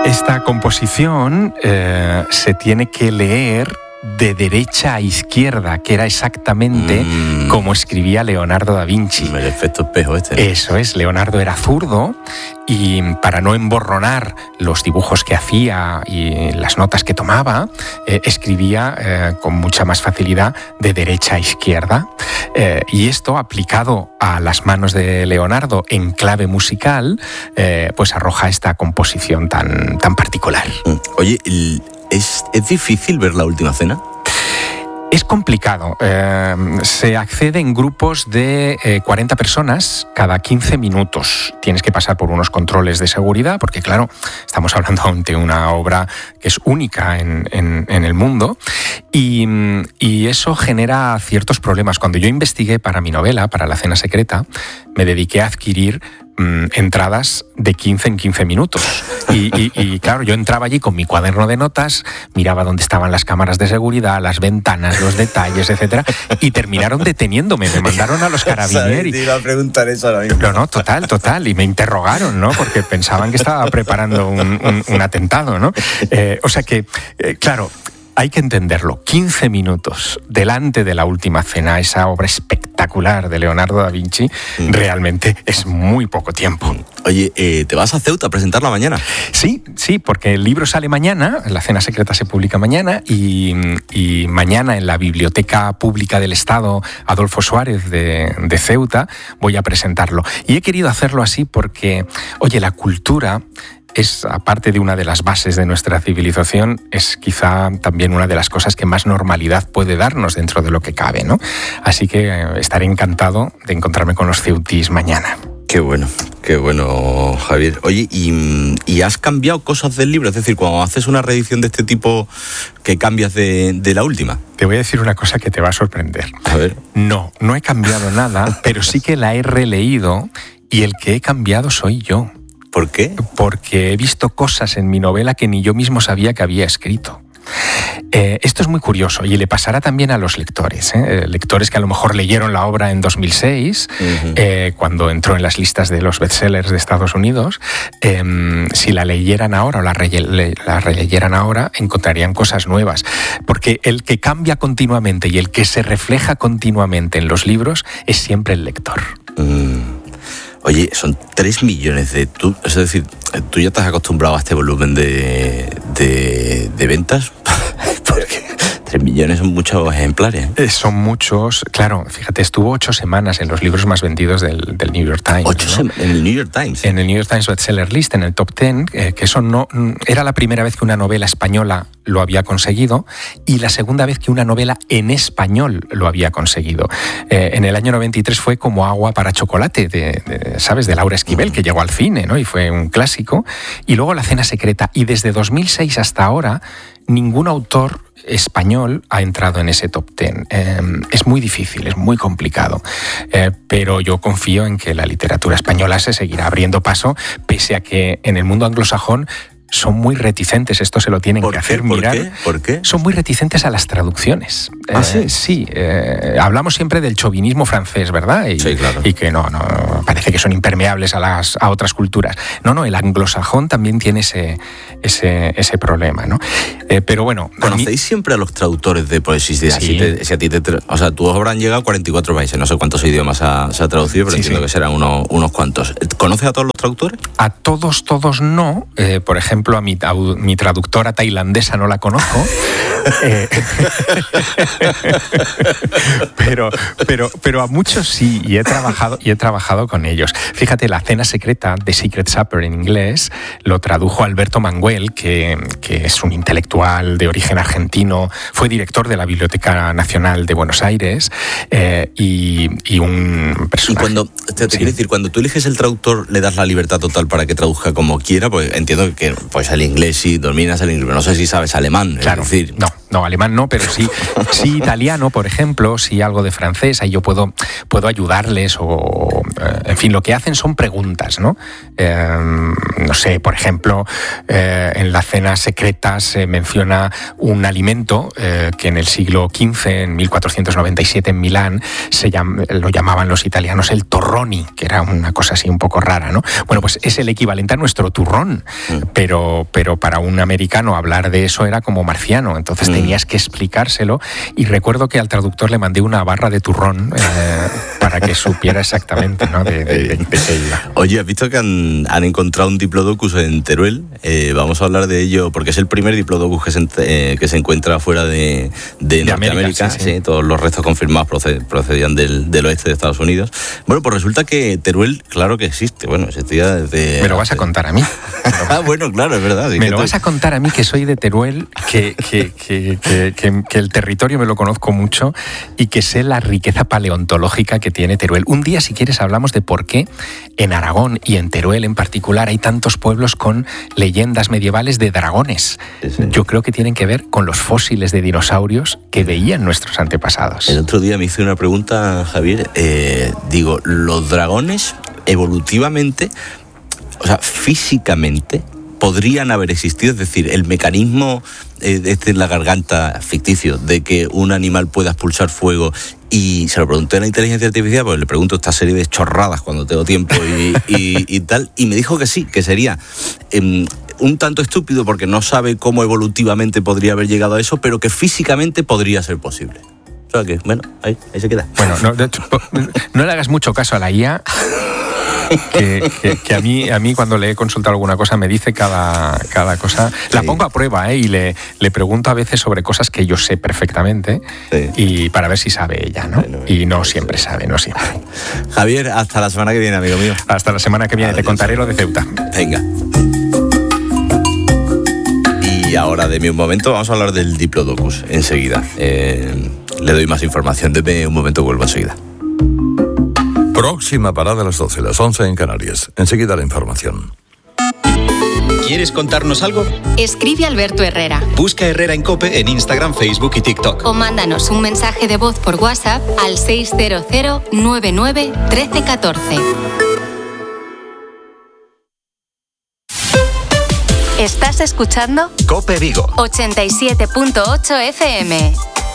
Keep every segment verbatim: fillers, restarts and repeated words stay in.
Esta composición eh, se tiene que leer de derecha a izquierda, que era exactamente mm. como escribía Leonardo da Vinci. El efecto espejo este, ¿no? Eso es, Leonardo era zurdo y para no emborronar los dibujos que hacía y las notas que tomaba, eh, escribía eh, con mucha más facilidad de derecha a izquierda. Eh, y esto, aplicado a las manos de Leonardo en clave musical, eh, pues arroja esta composición tan, tan particular. Oye, ¿es, ¿es difícil ver La Última Cena? Es complicado. Eh, se accede en grupos de eh, cuarenta personas cada quince minutos. Tienes que pasar por unos controles de seguridad porque, claro, estamos hablando de una obra que es única en, en, en el mundo y, y eso genera ciertos problemas. Cuando yo investigué para mi novela, para La Cena Secreta, me dediqué a adquirir mmm, entradas de quince en quince minutos. Y, y, y claro, yo entraba allí con mi cuaderno de notas, miraba dónde estaban las cámaras de seguridad, las ventanas, los detalles, etcétera, y terminaron deteniéndome, me mandaron a los Carabinieri. Te iba a preguntar eso ahora mismo. No, no, total, total, y me interrogaron, ¿no? Porque pensaban que estaba preparando un, un, un atentado, ¿no? Eh, o sea que, eh, claro, hay que entenderlo. quince minutos delante de La Última Cena, esa obra espectacular de Leonardo da Vinci, mm. realmente es muy poco tiempo. Oye, eh, ¿te vas a Ceuta a presentarla mañana? Sí, sí, porque el libro sale mañana, La Cena Secreta se publica mañana y, y mañana en la Biblioteca Pública del Estado Adolfo Suárez de, de Ceuta voy a presentarlo. Y he querido hacerlo así porque, oye, la cultura es, aparte de una de las bases de nuestra civilización, es quizá también una de las cosas que más normalidad puede darnos dentro de lo que cabe, ¿no? Así que eh, estaré encantado de encontrarme con los ceutís mañana. Qué bueno, qué bueno, Javier. Oye, ¿y, ¿y has cambiado cosas del libro? Es decir, cuando haces una reedición de este tipo, ¿qué cambias de, de la última? Te voy a decir una cosa que te va a sorprender. A ver. No, no he cambiado nada, pero sí que la he releído y el que he cambiado soy yo. ¿Por qué? Porque he visto cosas en mi novela que ni yo mismo sabía que había escrito. Eh, esto es muy curioso y le pasará también a los lectores, ¿eh? Lectores que a lo mejor leyeron la obra en dos mil seis, uh-huh. eh, cuando entró en las listas de los bestsellers de Estados Unidos. Eh, si la leyeran ahora o la, re- la releyeran ahora, encontrarían cosas nuevas. Porque el que cambia continuamente y el que se refleja continuamente en los libros es siempre el lector. Mm. Oye, son tres millones de... Tú, es decir, ¿tú ya te has acostumbrado a este volumen de, de, de ventas? Porque tres millones son muchos ejemplares. Eh, son muchos. Claro, fíjate, estuvo ocho semanas en los libros más vendidos del, del New York Times. ¿Ocho ¿no? semanas? ¿En el New York Times? En el New York Times Bestseller List, en el top ten, eh, que eso no... Era la primera vez que una novela española lo había conseguido y la segunda vez que una novela en español lo había conseguido. Eh, en el año noventa y tres fue Como agua para chocolate, de, de, ¿sabes?, de Laura Esquivel, que llegó al cine, ¿no? Y fue un clásico. Y luego La Cena Secreta. Y desde dos mil seis hasta ahora, ningún autor español ha entrado en ese top ten. Eh, es muy difícil, es muy complicado. Eh, pero yo confío en que la literatura española se seguirá abriendo paso, pese a que en el mundo anglosajón son muy reticentes, esto se lo tienen que hacer ¿Por mirar. qué? ¿Por qué? Son muy reticentes a las traducciones. ¿Ah, eh, sí? Sí, eh, hablamos siempre del chauvinismo francés, ¿verdad? Y, sí, claro. Y que no, no, parece que son impermeables a las a otras culturas. No, no, el anglosajón también tiene ese, ese, ese problema, ¿no? Eh, pero bueno... ¿Conocéis mí... siempre a los traductores de poesía? Sí. Si, te, si a ti te... O sea, tus obras han llegado a cuarenta y cuatro países, no sé cuántos idiomas ha, se ha traducido, pero sí, entiendo sí. que serán unos, unos cuantos. ¿Conoces a todos los traductores? A todos, todos no. Eh, por ejemplo, a mi, a mi traductora tailandesa no la conozco. eh, pero, pero, pero a muchos sí, y he trabajado, y he trabajado con ellos. Fíjate, La Cena Secreta, The Secret Supper en inglés, lo tradujo Alberto Manguel, que, que es un intelectual de origen argentino, fue director de la Biblioteca Nacional de Buenos Aires, eh, y, y un personaje... Y cuando, te, te sí. quiero decir, cuando tú eliges el traductor, le das la libertad total para que traduzca como quiera, pues entiendo que pues el inglés sí, dominas el inglés, pero no sé si sabes alemán, claro, es decir... No. no, alemán no, pero sí, sí italiano, por ejemplo, sí algo de francés, ahí yo puedo, puedo ayudarles o, en fin, lo que hacen son preguntas, ¿no? Eh, no sé, por ejemplo, eh, en la cena secreta se menciona un alimento eh, que en el siglo quince, en mil cuatrocientos noventa y siete en Milán, se llam, lo llamaban los italianos el torroni, que era una cosa así un poco rara, ¿no? Bueno, pues es el equivalente a nuestro turrón, mm. pero, pero para un americano hablar de eso era como marciano, entonces mm. tenías que explicárselo, y recuerdo que al traductor le mandé una barra de turrón eh, para que supiera exactamente, ¿no? de, de, de, de qué iba. Oye, ¿has visto que han, han encontrado un diplodocus en Teruel? Eh, vamos a hablar de ello porque es el primer diplodocus que se, eh, que se encuentra fuera de, de, de Norteamérica. América, sí, sí. Sí, todos los restos confirmados proced, procedían del, del oeste de Estados Unidos. Bueno, pues resulta que Teruel, claro que existe. Bueno, existía desde... Me lo vas a contar a mí. Ah, bueno, claro, es verdad. Me lo vas a contar a mí, que soy de Teruel, que, que, que, que, que, que el territorio me lo conozco mucho y que sé la riqueza paleontológica que tiene Teruel. Un día, si quieres, hablamos de por qué en Aragón y en Teruel en particular hay tantos pueblos con leyendas medievales de dragones. Sí, sí. Yo creo que tienen que ver con los fósiles de dinosaurios que veían nuestros antepasados. El otro día me hice una pregunta, Javier. Eh, digo, ¿los dragones evolutivamente, o sea, físicamente, podrían haber existido? Es decir, el mecanismo eh, este en la garganta ficticio de que un animal pueda expulsar fuego, y se lo pregunté a la inteligencia artificial, pues le pregunto esta serie de chorradas cuando tengo tiempo y, y, y tal, y me dijo que sí, que sería eh, un tanto estúpido porque no sabe cómo evolutivamente podría haber llegado a eso, pero que físicamente podría ser posible. O sea que, bueno, ahí, ahí se queda. Bueno, no, de hecho, no le hagas mucho caso a la I A. Que, que, que a mí a mí cuando le he consultado alguna cosa me dice cada, cada cosa, sí. La pongo a prueba, ¿eh? Y le, le pregunto a veces sobre cosas que yo sé perfectamente, sí. Y para ver si sabe ella, ¿no? Bueno, y no siempre sabe, no siempre. Javier, hasta la semana que viene, amigo mío. Hasta la semana que viene. Adiós. Te contaré lo de Ceuta. Venga. Y ahora, de mi un momento, vamos a hablar del Diplodocus enseguida. Eh, le doy más información. Deme un momento, vuelvo enseguida. Próxima parada a las doce, las once en Canarias. Enseguida la información. ¿Quieres contarnos algo? Escribe Alberto Herrera. Busca Herrera en COPE en Instagram, Facebook y TikTok. O mándanos un mensaje de voz por WhatsApp al seis cero cero nueve nueve uno tres uno cuatro. ¿Estás escuchando? COPE Vigo. ochenta y siete punto ocho F M.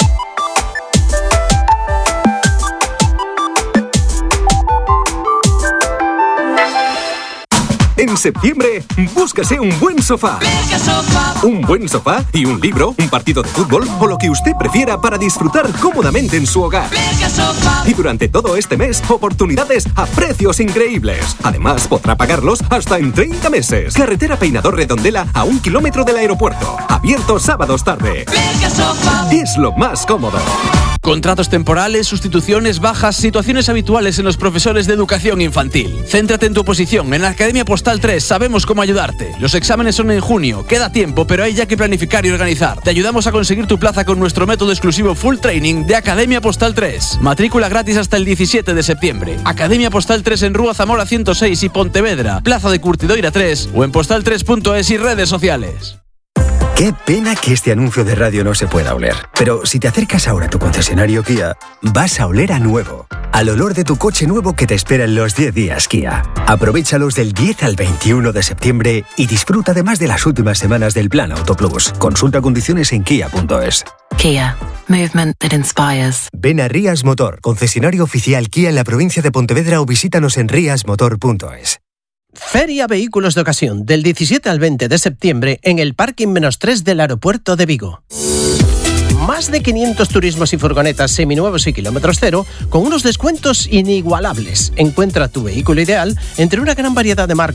En septiembre, búscase un buen sofá. Un buen sofá y un libro, un partido de fútbol o lo que usted prefiera para disfrutar cómodamente en su hogar. Y durante todo este mes, oportunidades a precios increíbles. Además, podrá pagarlos hasta en treinta meses. Carretera Peinador Redondela, a un kilómetro del aeropuerto. Abierto sábados tarde. Es lo más cómodo. Contratos temporales, sustituciones, bajas, situaciones habituales en los profesores de educación infantil. Céntrate en tu oposición. En la Academia Postal tres sabemos cómo ayudarte. Los exámenes son en junio. Queda tiempo, pero hay ya que planificar y organizar. Te ayudamos a conseguir tu plaza con nuestro método exclusivo Full Training de Academia Postal tres. Matrícula gratis hasta el diecisiete de septiembre. Academia Postal tres en Rúa Zamora ciento seis y Pontevedra, Plaza de Curtidoira tres o en postal tres punto es y redes sociales. Qué pena que este anuncio de radio no se pueda oler. Pero si te acercas ahora a tu concesionario Kia, vas a oler a nuevo. Al olor de tu coche nuevo que te espera en los diez días Kia. Aprovéchalos del diez al veintiuno de septiembre y disfruta además de las últimas semanas del Plan Auto Plus. Consulta condiciones en kia punto es. Kia. Movement that inspires. Ven a Rías Motor, concesionario oficial Kia en la provincia de Pontevedra, o visítanos en rías motor punto es. Feria Vehículos de Ocasión, del diecisiete al veinte de septiembre en el Parking menos tres del aeropuerto de Vigo. Más de quinientos turismos y furgonetas seminuevos y kilómetros cero con unos descuentos inigualables. Encuentra tu vehículo ideal entre una gran variedad de marcas